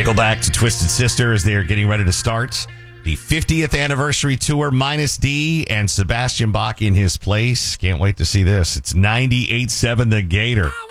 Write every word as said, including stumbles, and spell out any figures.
Nickelback to Twisted Sister as they are getting ready to start the fiftieth anniversary tour, minus D and Sebastian Bach in his place. Can't wait to see this. It's ninety-eight point seven The Gator.